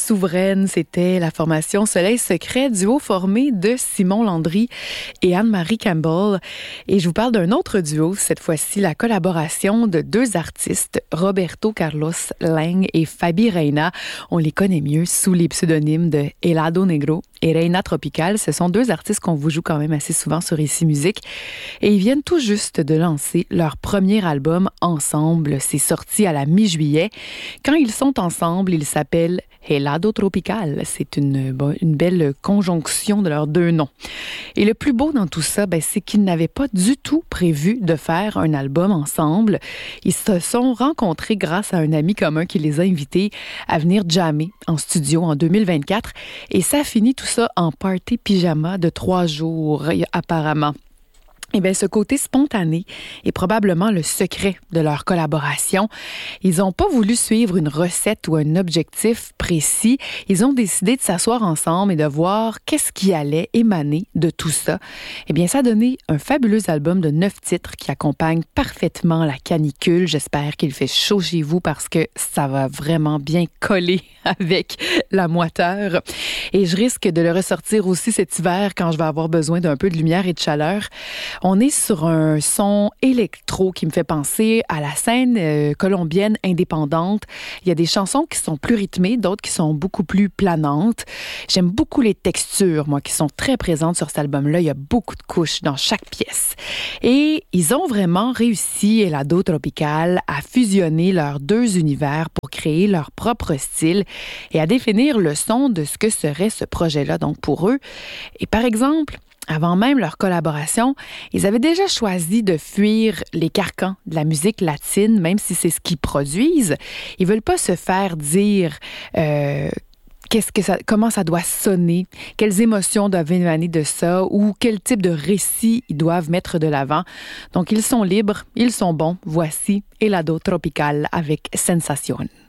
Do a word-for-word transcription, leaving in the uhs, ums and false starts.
souveraine, c'était la formation Soleil Secret, duo formé de Simon Landry et Anne-Marie Campbell. Et je vous parle d'un autre duo, cette fois-ci la collaboration de deux artistes, Roberto Carlos Lang et Fabi Reina. On les connaît mieux sous les pseudonymes de Helado Negro et Reina Tropical. Ce sont deux artistes qu'on vous joue quand même assez souvent sur Ici Musique. Et ils viennent tout juste de lancer leur premier album ensemble. C'est sorti à la mi-juillet. Quand ils sont ensemble, ils s'appellent Helado Tropical. C'est une, bon, une belle conjonction de leurs deux noms. Et le plus beau dans tout ça, ben, c'est qu'ils n'avaient pas du tout prévu de faire un album ensemble. Ils se sont rencontrés grâce à un ami commun qui les a invités à venir jammer en studio en deux mille vingt-quatre. Et ça finit tout ça en party pyjama de trois jours, apparemment. Eh bien, ce côté spontané est probablement le secret de leur collaboration. Ils n'ont pas voulu suivre une recette ou un objectif précis. Ils ont décidé de s'asseoir ensemble et de voir qu'est-ce qui allait émaner de tout ça. Eh bien, ça a donné un fabuleux album de neuf titres qui accompagne parfaitement la canicule. J'espère qu'il fait chaud chez vous parce que ça va vraiment bien coller avec la moiteur. Et je risque de le ressortir aussi cet hiver quand je vais avoir besoin d'un peu de lumière et de chaleur. On est sur un son électro qui me fait penser à la scène euh, colombienne indépendante. Il y a des chansons qui sont plus rythmées, d'autres qui sont beaucoup plus planantes. J'aime beaucoup les textures, moi, qui sont très présentes sur cet album-là. Il y a beaucoup de couches dans chaque pièce. Et ils ont vraiment réussi, Helado Tropical, à fusionner leurs deux univers pour créer leur propre style et à définir le son de ce que serait ce projet-là, donc pour eux. Et par exemple, avant même leur collaboration, ils avaient déjà choisi de fuir les carcans de la musique latine, même si c'est ce qu'ils produisent. Ils veulent pas se faire dire euh, qu'est-ce que ça, comment ça doit sonner, quelles émotions doivent émaner de ça ou quel type de récit ils doivent mettre de l'avant. Donc, ils sont libres, ils sont bons. Voici Helado Tropical avec Sensation.